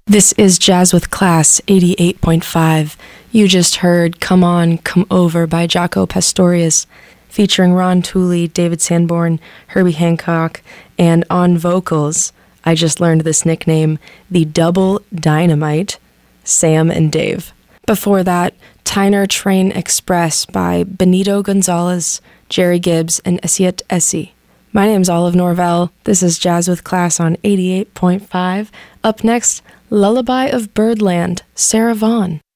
This is Jazz with Class 88.5. You just heard Come On, Come Over by Jaco Pastorius, featuring Ron Tooley, David Sanborn, Herbie Hancock, and on vocals, I just learned this nickname, the Double Dynamite, Sam and Dave. Before that, Tyner Train Express by Benito Gonzalez, Jerry Gibbs, and Essiet Essie. My name's Olive Norvell. This is Jazz with Class on 88.5. Up next, Lullaby of Birdland, Sarah Vaughan.